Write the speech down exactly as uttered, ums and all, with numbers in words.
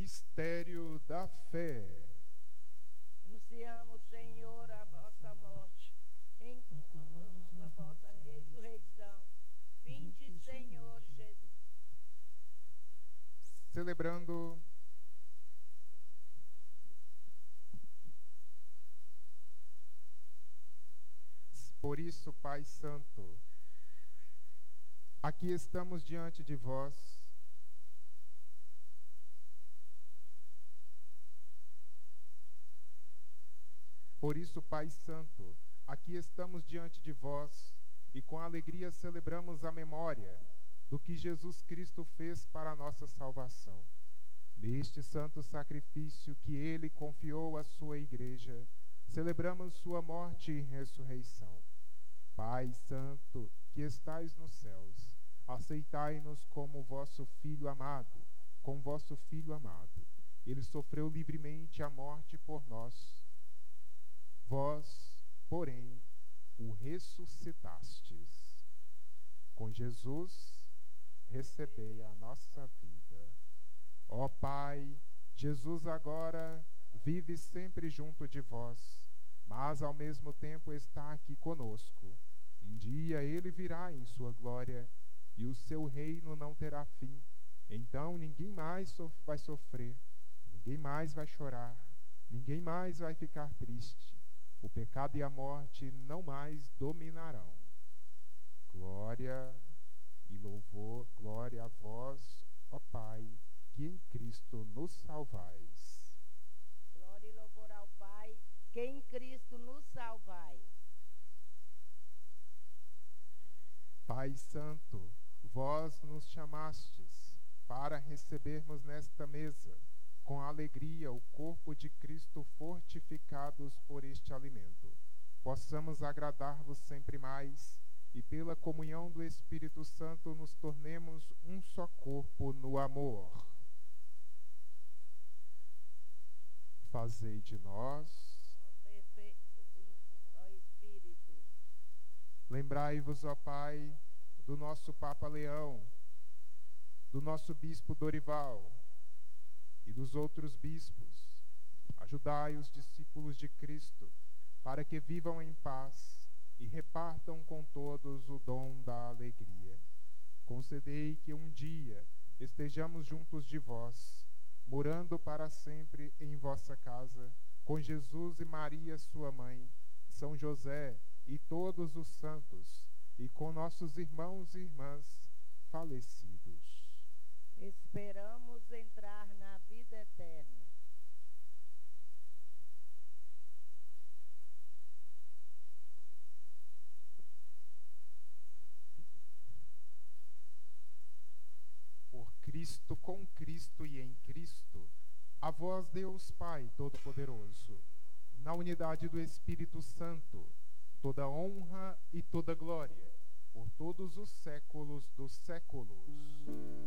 Mistério da fé. Anunciamos, Senhor, a vossa morte, encontramos a vossa ressurreição. Vinde, Senhor Jesus. Celebrando por isso, Pai Santo, aqui estamos diante de vós. Por isso, Pai Santo, aqui estamos diante de vós e com alegria celebramos a memória do que Jesus Cristo fez para a nossa salvação. Neste santo sacrifício que Ele confiou à sua igreja, celebramos sua morte e ressurreição. Pai Santo, que estais nos céus, aceitai-nos como vosso Filho amado, com vosso Filho amado. Ele sofreu livremente a morte por nós. Vós, porém, o ressuscitastes. Com Jesus, recebei a nossa vida. Ó Pai, Jesus agora vive sempre junto de vós, mas ao mesmo tempo está aqui conosco. Um dia ele virá em sua glória e o seu reino não terá fim. Então ninguém mais so- vai sofrer, ninguém mais vai chorar, ninguém mais vai ficar triste. O pecado e a morte não mais dominarão. Glória e louvor, glória a vós, ó Pai, que em Cristo nos salvais. Glória e louvor ao Pai, que em Cristo nos salvai. Pai Santo, vós nos chamastes para recebermos nesta mesa, com alegria, o corpo de Cristo fortificados por este alimento. Possamos agradar-vos sempre mais e pela comunhão do Espírito Santo nos tornemos um só corpo no amor. Fazei de nós. Perfeito, ó Espírito. Lembrai-vos, ó Pai, do nosso Papa Leão, do nosso Bispo Dorival e dos outros bispos. Ajudai os discípulos de Cristo para que vivam em paz e repartam com todos o dom da alegria. Concedei que um dia estejamos juntos de vós, morando para sempre em vossa casa, com Jesus e Maria, sua mãe, São José e todos os santos, e com nossos irmãos e irmãs falecidos. Esperamos entrar na vida eterna. Por Cristo, com Cristo e em Cristo, a vós, Deus Pai Todo-Poderoso, na unidade do Espírito Santo, toda honra e toda glória, por todos os séculos dos séculos.